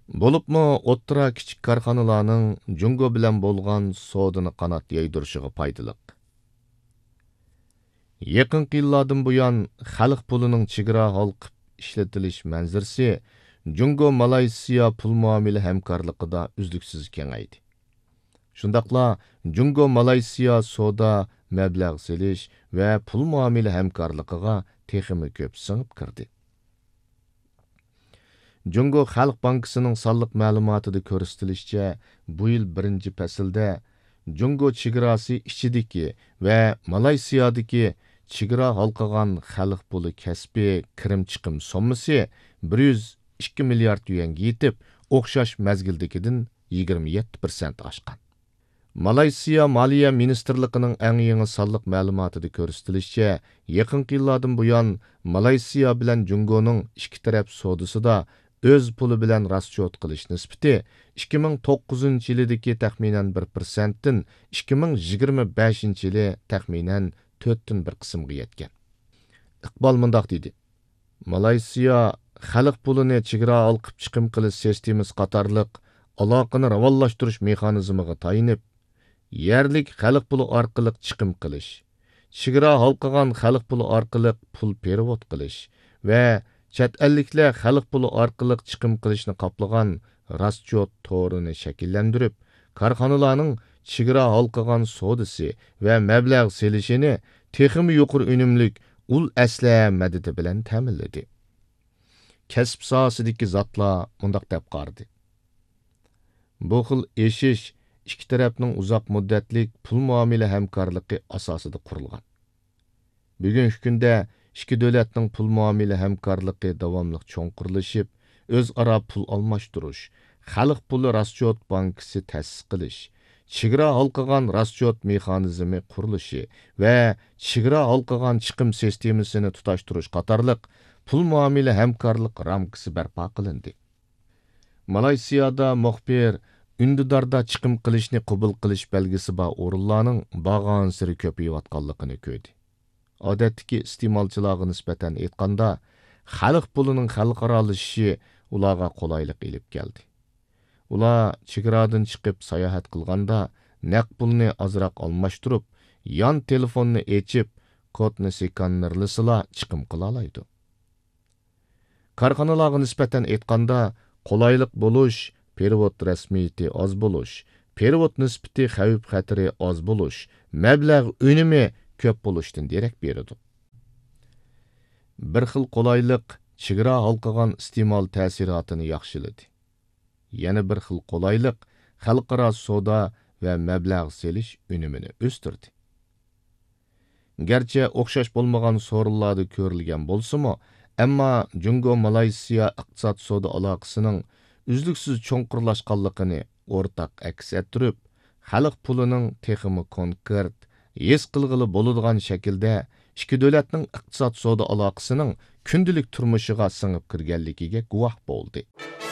Болупmu o'ttira kichik korxonalarning Jungo bilan bo'lgan sodini qanot yaydirishiga foydaliq. Yaqinqi yillardan buyon xalq pulining chegara halqib ishlatilish manzarasi Jungo Malayziya pul muomala hamkorligida uzluksiz kengaydi. Shundaqla Jungo Malayziya soda mablag' selish va pul muomala hamkorligiga texmi ko'p singib kirdi. Jungo Xalq Bankasining sonliq ma'lumotida ko'rsatilishicha, bu yil birinchi faslda Jungo chegarasi ichidagi va Malayziyadagi chegara halqagan xalq puli kasbiy kirim chiqim sommasi 102 milliard yuanga yetib, o'xshash mazgildagidan 27% oshgan. Malayziya Maliya Ministerligining eng yangi sonliq ma'lumotida ko'rsatilishicha, yaqinqi yillardan buyon Malayziya bilan Jungoning ikki taraf sodasida o'z puli bilan raschot qilish nisbati 2009 yildagi taxminan 1% dan 2025 yili taxminan 4dan 1 qismga yetgan. Iqbol mundoq dedi: Malayziya xalq pulini chegara olqib chiqim qilish sistemasi qatorliq aloqani rivojlashtirish mexanizmiga tayinib, yerlik xalq puli orqali chiqim qilish, chegara halqagan xalq puli orqali pul perevod qilish va chet elliklar xalq puli orqali chiqim qilishni qoplagan raschot to'rini shakllantirib, korxonalarning chegara halqagan sodasi va mablag' selishini texmi yuqori unumlik ul asla madadi bilan ta'minladi. Kasb sohasidagi zotlar mundaq deb qaradi: bu xil eshish ikki tarafning uzoq muddatlik pul muomala hamkorligi asosida qurilgan. Bugungi kunda ikki davlatning pul muomala hamkorligi davomli cho'nqirilishib, o'zaro pul almashtirish, xalq puli raschot bankasi ta'sis qilish, chegara halqagan raschot mexanizmi qurilishi va chegara halqagan chiqim sistemasini tutashtirish qatorliq pul muomala hamkorlik ramkasi barpo qilindi. Malayziyada muxbir undidarda chiqim qilishni qabul qilish belgisi bor o'rinlarning bag'on siri ko'payayotganligini ko'rdi. Odatdagi iste'molchilarga nisbatan aytganda, xalq pulining xalqaralashishi ularga qulaylik elib keldi. Ular chegaradan chiqib sayohat qilganda naqd pulni ozroq almashtirib, yon telefonni echib, kodni skannerlasila chiqim qila oladi. Korxonalarga nisbatan aytganda, qulaylik bo'lish, perevod rasmiyati oz bo'lish, perevod nisbati xavf-xatari oz bo'lish, mablag' unumi ko'p bo'lishdan derak beradi. Bir xil qulaylik chegara halqagan iste'mol ta'sirotini yaxshiladi. Yana bir xil qulaylik xalqaro savdo va mablag' selish unumini o'stirdi. Garchi o'xshash bo'lmagan so'rinlarda ko'rilgan bo'lsa-mu, ammo Jungo Malayziya iqtisod savdo aloqasining uzluksiz cho'nqirlashganligini o'rtaq aks ettirib, xalq pulining texmi konkret his qilg'ili bo'ladigan shaklda ikki davlatning iqtisod savdo aloqasining kundalik turmushiga singib kirganligiga guvoh bo'ldi.